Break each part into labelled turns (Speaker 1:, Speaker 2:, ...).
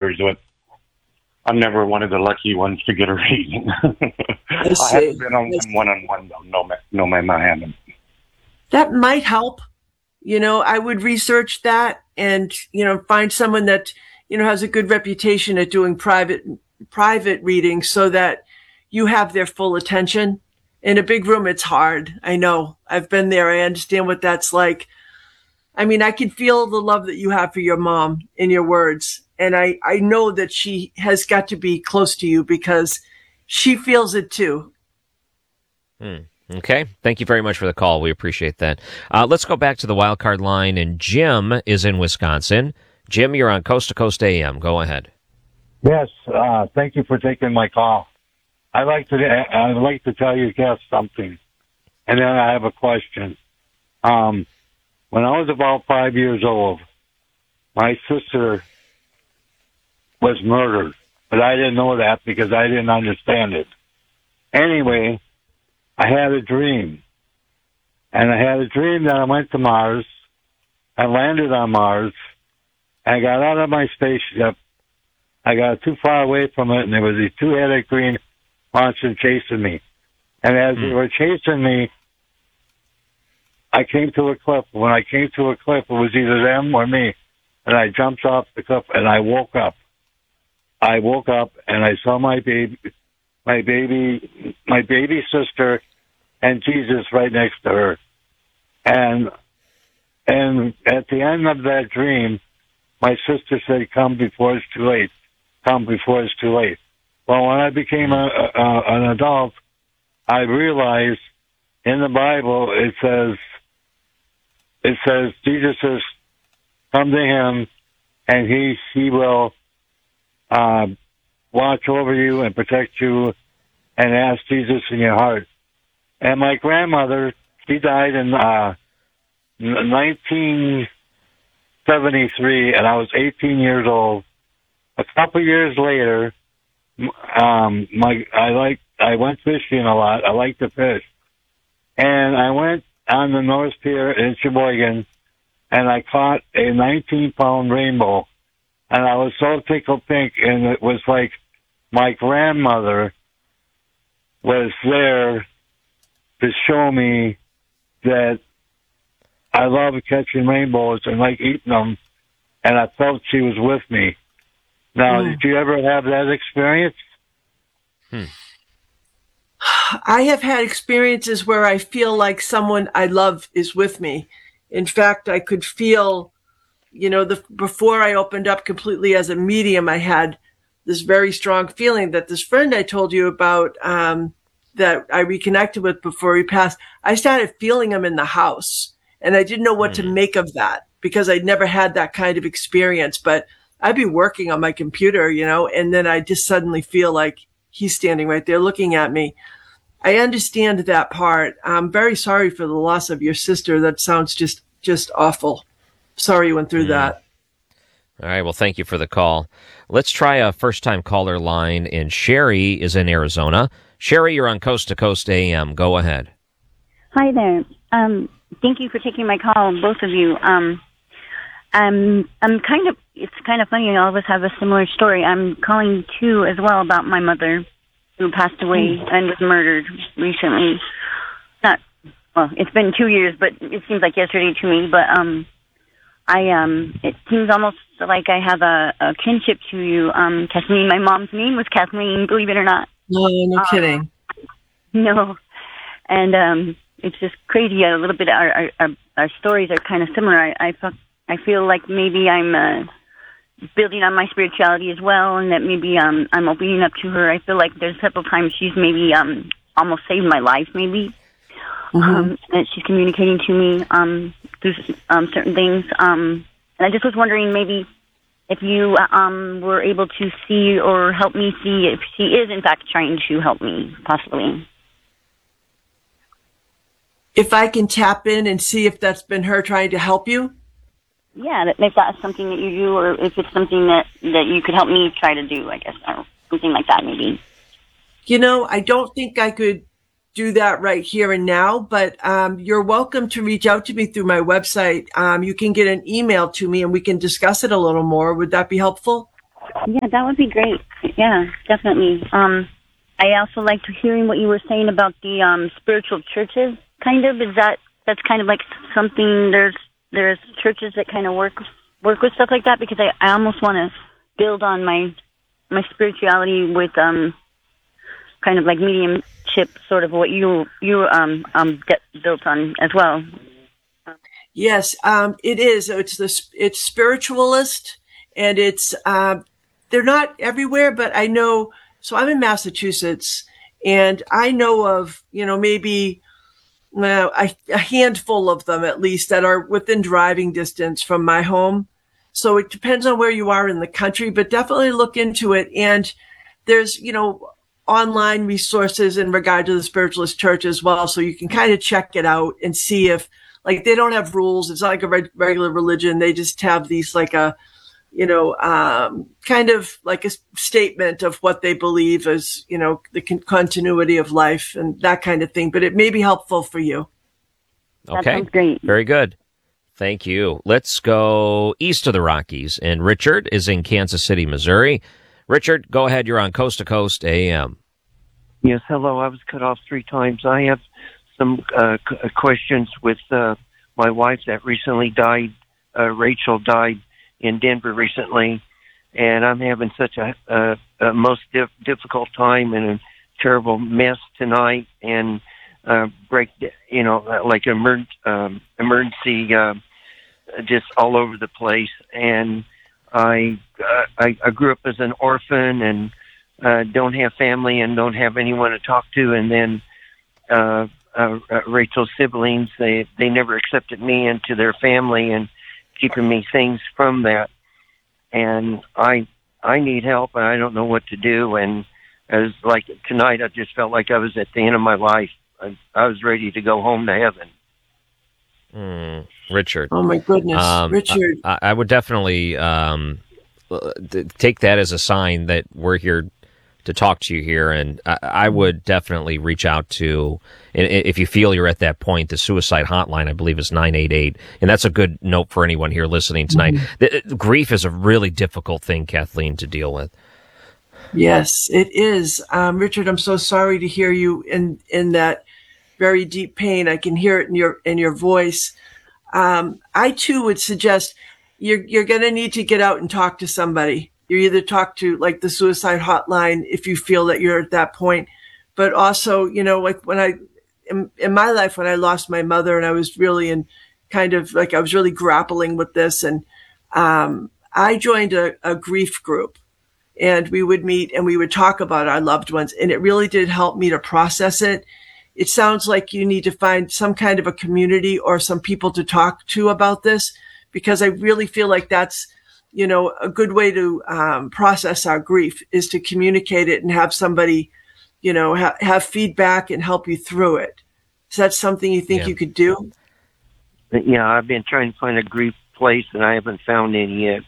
Speaker 1: stories, but I'm never one of the lucky ones to get a reading. I haven't been on one-on-one, though. No, ma'am, I haven't.
Speaker 2: That might help. I would research that and, find someone that, has a good reputation at doing private readings so that you have their full attention. In a big room, it's hard. I know. I've been there. I understand what that's like. I mean, I can feel the love that you have for your mom in your words. And I know that she has got to be close to you because she feels it too.
Speaker 3: Okay. Thank you very much for the call. We appreciate that. Let's go back to the wild card line, and Jim is in Wisconsin. Jim, you're on Coast to Coast AM. Go ahead.
Speaker 4: Yes. Thank you for taking my call. I'd like to tell you guys something, and then I have a question. When I was about 5 years old, my sister was murdered, but I didn't know that because I didn't understand it. Anyway, I had a dream, and I had a dream that I went to Mars, I landed on Mars, and I got out of my spaceship. I got too far away from it, and there was these two-headed green monsters chasing me. And as they were chasing me, I came to a cliff. When I came to a cliff, it was either them or me. And I jumped off the cliff, and I woke up. And I saw my baby sister and Jesus right next to her. And at the end of that dream, my sister said, "Come before it's too late. Come before it's too late." Well, when I became an adult, I realized in the Bible it says Jesus says, "Come to him, and he will watch over you and protect you, and ask Jesus in your heart." And my grandmother, she died in 1973, and I was 18 years old. A couple years later, I went fishing a lot. I like to fish, and I went on the North Pier in Sheboygan, and I caught a 19-pound rainbow, and I was so tickled pink, and it was like my grandmother was there to show me that I love catching rainbows and like eating them, and I felt she was with me. Now, did you ever have that experience?
Speaker 2: I have had experiences where I feel like someone I love is with me. In fact, I could feel, before I opened up completely as a medium, I had this very strong feeling that this friend I told you about, that I reconnected with before he passed, I started feeling him in the house. And I didn't know what to make of that because I'd never had that kind of experience. But I'd be working on my computer, and then I just suddenly feel like he's standing right there looking at me. I understand that part. I'm very sorry for the loss of your sister. That sounds just awful. Sorry you went through that.
Speaker 3: All right. Well, thank you for the call. Let's try a first-time caller line, and Sherry is in Arizona. Sherry, you're on Coast to Coast AM. Go ahead.
Speaker 5: Hi there. Thank you for taking my call, both of you. It's kind of funny. All of us have a similar story. I'm calling too as well about my mother who passed away and was murdered recently. It's been 2 years, but it seems like yesterday to me. But it seems almost like I have a kinship to you, Kathleen. My mom's name was Kathleen, believe it or not.
Speaker 2: No kidding.
Speaker 5: No, and it's just crazy. A little bit. Our stories are kind of similar. I feel like maybe I'm building on my spirituality as well, and that maybe I'm opening up to her. I feel like there's several times she's maybe almost saved my life, maybe. That she's communicating to me through certain things. And I just was wondering maybe if you were able to see or help me see if she is in fact trying to help me, possibly.
Speaker 2: If I can tap in and see if that's been her trying to help you?
Speaker 5: Yeah, if that's something that you do, or if it's something that you could help me try to do, I guess, or something like that, maybe.
Speaker 2: I don't think I could do that right here and now, but you're welcome to reach out to me through my website. You can get an email to me and we can discuss it a little more. Would that be helpful?
Speaker 5: Yeah, that would be great. Yeah, definitely. I also liked hearing what you were saying about the spiritual churches. Kind of that's kind of like something. There's churches that kind of work with stuff like that, because I almost want to build on my spirituality with kind of like mediumship, sort of what you built on as well.
Speaker 2: Yes, it is. It's spiritualist, and it's they're not everywhere, but I know. So I'm in Massachusetts, and I know of maybe a handful of them at least that are within driving distance from my home. So it depends on where you are in the country, but definitely look into it. And there's online resources in regard to the Spiritualist Church as well, so you can kind of check it out and see if, like, they don't have rules. It's not like a regular religion. They just have these like a kind of like a statement of what they believe as, the continuity of life and that kind of thing. But it may be helpful for you.
Speaker 3: Okay.
Speaker 5: That sounds great.
Speaker 3: Very good. Thank you. Let's go east of the Rockies. And Richard is in Kansas City, Missouri. Richard, go ahead. You're on Coast to Coast AM.
Speaker 6: Yes, hello. I was cut off 3 times. I have some questions with my wife that recently died. Rachel died in Denver recently, and I'm having such a most difficult time and a terrible mess tonight, and like emergency just all over the place. And I grew up as an orphan and don't have family and don't have anyone to talk to. And then Rachel's siblings, they never accepted me into their family and keeping me things from that. And I need help, and I don't know what to do. And as like tonight, I just felt like I was at the end of my life. I was ready to go home to heaven.
Speaker 3: Richard.
Speaker 2: Oh my goodness, Richard.
Speaker 3: I would definitely take that as a sign that we're here to talk to you here, and I would definitely reach out to, if you feel you're at that point, the suicide hotline, I believe, is 988, and that's a good note for anyone here listening tonight. Mm-hmm. Grief is a really difficult thing, Kathleen, to deal with.
Speaker 2: Yes, it is. Richard, I'm so sorry to hear you in that very deep pain. I can hear it in your voice. I too would suggest you're going to need to get out and talk to somebody. You either talk to like the suicide hotline if you feel that you're at that point, but also, like when in my life, when I lost my mother and I was really I was really grappling with this, and I joined a grief group, and we would meet and we would talk about our loved ones, and it really did help me to process it. It sounds like you need to find some kind of a community or some people to talk to about this, because I really feel like that's a good way to process our grief is to communicate it and have somebody, have feedback and help you through it. Is that something you think you could do?
Speaker 6: Yeah, I've been trying to find a grief place and I haven't found any yet.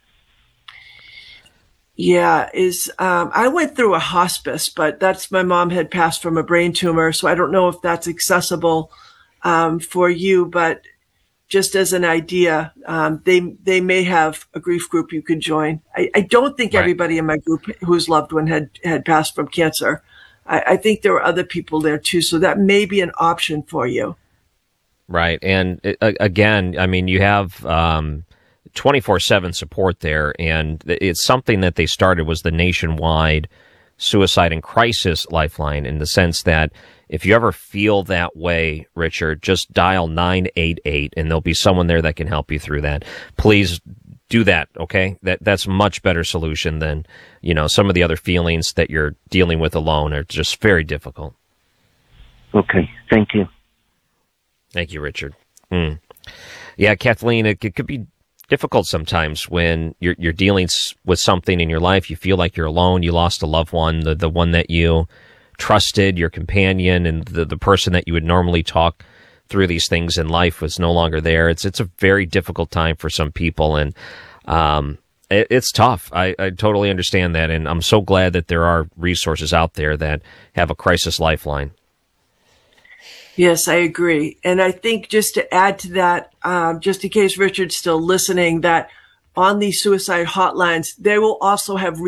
Speaker 2: Yeah, I went through a hospice, but my mom had passed from a brain tumor, so I don't know if that's accessible for you, but just as an idea, they may have a grief group you could join. I don't think everybody in my group whose loved one had passed from cancer. I think there were other people there too, so that may be an option for you. Right,
Speaker 3: and again, I mean, you have 24/7 support there, and it's something that they started was the nationwide suicide and crisis lifeline, in the sense that if you ever feel that way, Richard, just dial 988 and there'll be someone there that can help you through that. Please do that, okay? That's a much better solution than, some of the other feelings that you're dealing with alone are just very difficult.
Speaker 6: Okay, thank you.
Speaker 3: Thank you, Richard. Yeah, Kathleen, it could be difficult sometimes when you're dealing with something in your life. You feel like you're alone. You lost a loved one, the one that you trusted, your companion, and the person that you would normally talk through these things in life was no longer there. It's a very difficult time for some people, and it's tough. I totally understand that, and I'm so glad that there are resources out there that have a crisis lifeline.
Speaker 2: Yes, I agree. And I think just to add to that, just in case Richard's still listening, that on these suicide hotlines, they will also have